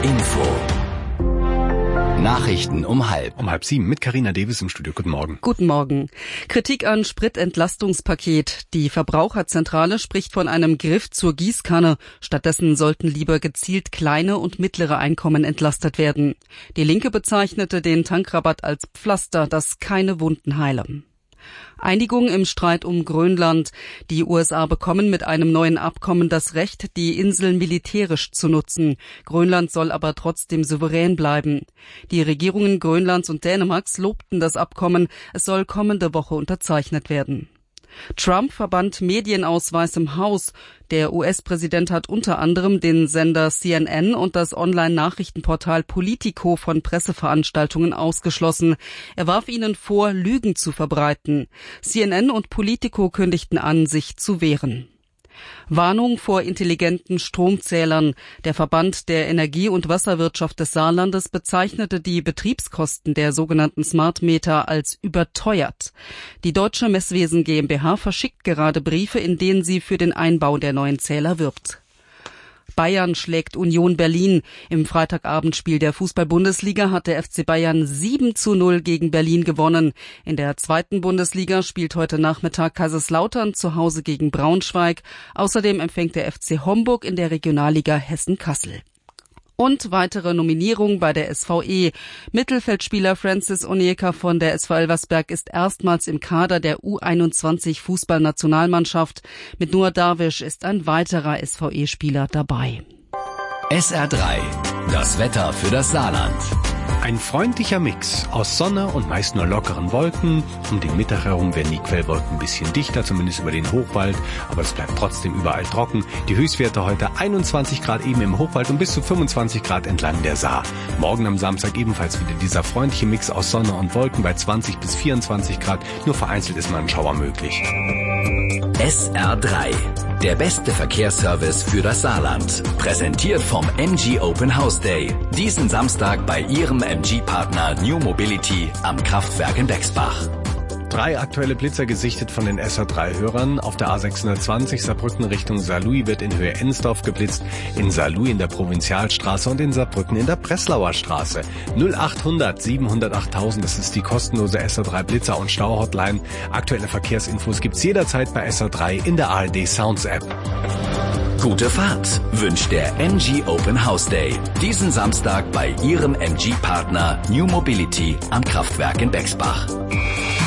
Info. Nachrichten um 6:30 mit Carina Davis im Studio. Guten Morgen. Guten Morgen. Kritik an Spritentlastungspaket. Die Verbraucherzentrale spricht von einem Griff zur Gießkanne. Stattdessen sollten lieber gezielt kleine und mittlere Einkommen entlastet werden. Die Linke bezeichnete den Tankrabatt als Pflaster, das keine Wunden heile. Einigung im Streit um Grönland. Die USA bekommen mit einem neuen Abkommen das Recht, die Insel militärisch zu nutzen. Grönland soll aber trotzdem souverän bleiben. Die Regierungen Grönlands und Dänemarks lobten das Abkommen. Es soll kommende Woche unterzeichnet werden. Trump verband Medienausweis im Haus. Der US-Präsident hat unter anderem den Sender CNN und das Online-Nachrichtenportal Politico von Presseveranstaltungen ausgeschlossen. Er warf ihnen vor, Lügen zu verbreiten. CNN und Politico kündigten an, sich zu wehren. Warnung vor intelligenten Stromzählern. Der Verband der Energie- und Wasserwirtschaft des Saarlandes bezeichnete die Betriebskosten der sogenannten Smart Meter als überteuert. Die Deutsche Messwesen GmbH verschickt gerade Briefe, in denen sie für den Einbau der neuen Zähler wirbt. Bayern schlägt Union Berlin. Im Freitagabendspiel der Fußball-Bundesliga hat der FC Bayern 7:0 gegen Berlin gewonnen. In der zweiten Bundesliga spielt heute Nachmittag Kaiserslautern zu Hause gegen Braunschweig. Außerdem empfängt der FC Homburg in der Regionalliga Hessen-Kassel. Und weitere Nominierungen bei der SVE. Mittelfeldspieler Francis Onyeka von der SV Elversberg ist erstmals im Kader der U21 Fußballnationalmannschaft. Mit Noah Darwish ist ein weiterer SVE-Spieler dabei. SR3, das Wetter für das Saarland. Ein freundlicher Mix aus Sonne und meist nur lockeren Wolken. Um den Mittag herum werden die Quellwolken ein bisschen dichter, zumindest über den Hochwald. Aber es bleibt trotzdem überall trocken. Die Höchstwerte heute 21 Grad eben im Hochwald und bis zu 25 Grad entlang der Saar. Morgen am Samstag ebenfalls wieder dieser freundliche Mix aus Sonne und Wolken bei 20 bis 24 Grad. Nur vereinzelt ist mal ein Schauer möglich. SR3, der beste Verkehrsservice für das Saarland. Präsentiert vom MG Open House Day. Diesen Samstag bei Ihrem MG-Partner New Mobility am Kraftwerk in Bexbach. 3 aktuelle Blitzer gesichtet von den SR3-Hörern. Auf der A620 Saarbrücken Richtung Saarlouis wird in Höhe Ensdorf geblitzt, in Saarlouis in der Provinzialstraße und in Saarbrücken in der Breslauer Straße. 0800 700 8000, das ist die kostenlose SR3 Blitzer- und Stau-Hotline. Aktuelle Verkehrsinfos gibt's jederzeit bei SR3 in der ARD Sounds App. Gute Fahrt wünscht der MG Open House Day. Diesen Samstag bei Ihrem MG-Partner New Mobility am Kraftwerk in Bexbach.